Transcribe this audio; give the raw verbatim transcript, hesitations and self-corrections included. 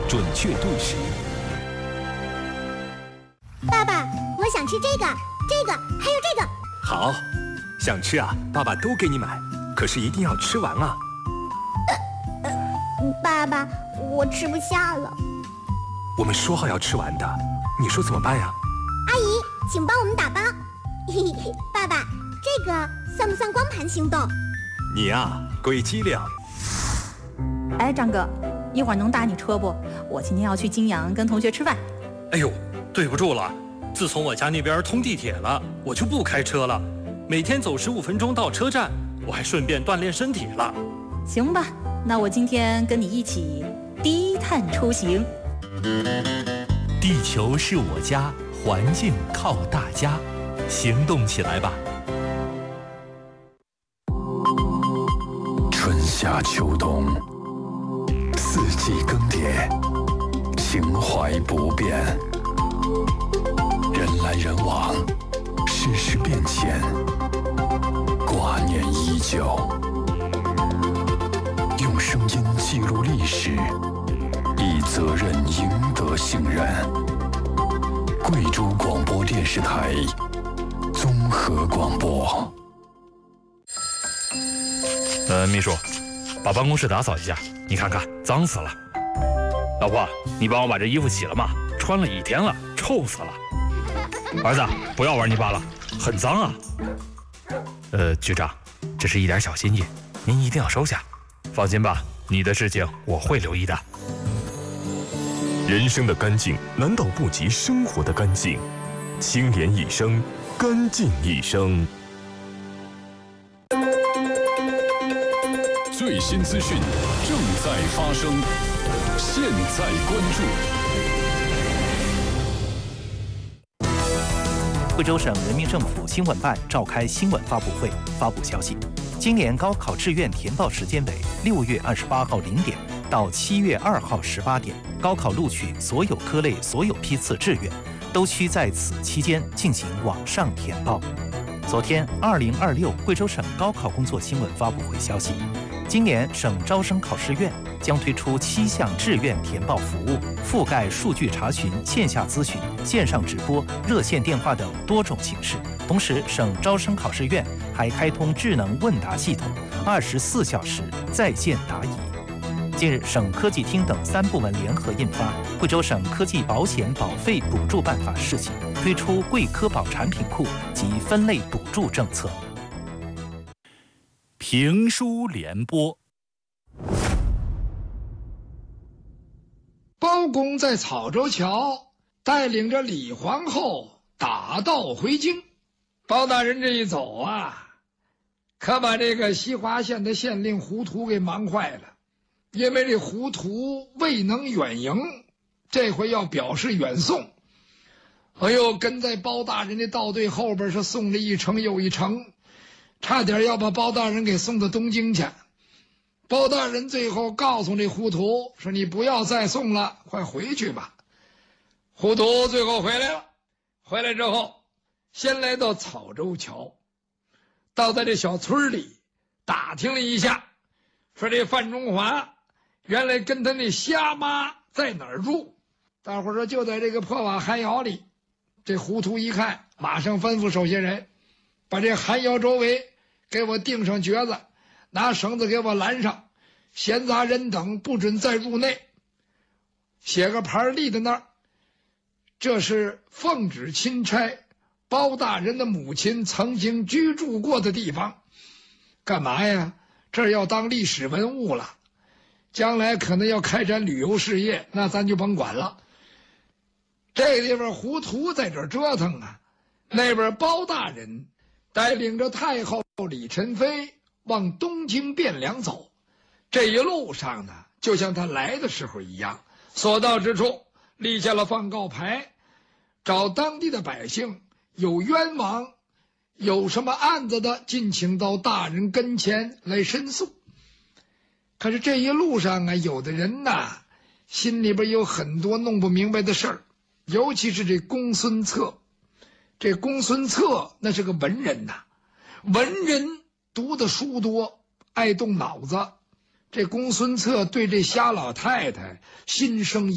准确对时。 爸爸，我想吃这个，这个，还有这个。 好，想吃啊，爸爸都给你买，可是一定要吃完啊。 呃呃，爸爸，我吃不下了。 我们说好要吃完的，你说怎么办呀？ 阿姨，请帮我们打包。嘿嘿，爸爸，这个算不算光盘行动？ 你呀，鬼机灵。 哎，张哥，一会儿能打你车不？我今天要去金阳跟同学吃饭。 哎呦，对不住了，自从我家那边通地铁了，我就不开车了，每天走十五分钟到车站，我还顺便锻炼身体了。 行吧，那我今天跟你一起低碳出行。 地球是我家，环境靠大家，行动起来吧！ 春夏秋冬，四季更迭，情怀不变。人来人往，世事变迁，挂念依旧。用声音记录历史，以责任赢得信任。贵州广播电视台综合广播。 呃，秘书，把办公室打扫一下，你看看，脏死了。老婆，你帮我把这衣服洗了吗？穿了一天了，臭死了。儿子，不要玩泥巴了，很脏啊。呃，局长，这是一点小心意，您一定要收下。放心吧，你的事情我会留意的。 人生的干净难道不及生活的干净？清廉一生，干净一生。 最新资讯正在发生，现在关注。 贵州省人民政府新闻办召开新闻发布会，发布消息：今年高考志愿填报时间为六月二十八号零点到七月二号十八点。高考录取所有科类、所有批次志愿都需在此期间进行网上填报。昨天，二零二六贵州省高考工作新闻发布会消息。今年省招生考试院将推出七项志愿填报服务，覆盖数据查询、线下咨询、线上直播、热线电话等多种形式。同时，省招生考试院还开通智能问答系统，二十四小时在线答疑。近日，省科技厅等三部门联合印发《贵州省科技保险保费补助办法》试行，推出贵科保产品库及分类补助政策。 评书联播。 包公在草州桥带领着李皇后打道回京，包大人这一走啊，可把这个西华县的县令胡图给忙坏了。因为这胡图未能远迎，这回要表示远送。哎呦，跟在包大人的道队后边是送了一程又一程，差点要把包大人给送到东京去。包大人最后告诉这胡图说：“你不要再送了，快回去吧。”胡图最后回来了，回来之后先来到草州桥，到在这小村里打听了一下，说这范中华原来跟他那瞎妈在哪儿住。大伙说就在这个破瓦寒窑里。这胡图一看，马上吩咐手下人把这寒窑周围给我钉上橛子，拿绳子给我拦上，闲杂人等不准再入内，写个牌立在那儿，这是奉旨钦差包大人的母亲曾经居住过的地方。干嘛呀？这儿要当历史文物了，将来可能要开展旅游事业，那咱就甭管了。这个地方胡图在这儿折腾啊，那边包大人带领着太后李宸妃往东京汴梁走。这一路上呢，就像他来的时候一样，所到之处立下了放告牌，找当地的百姓有冤枉有什么案子的，尽请到大人跟前来申诉。可是这一路上啊，有的人呐，心里边有很多弄不明白的事儿，尤其是这公孙策。这公孙策那是个文人呐，文人读的书多，爱动脑子。这公孙策对这瞎老太太心生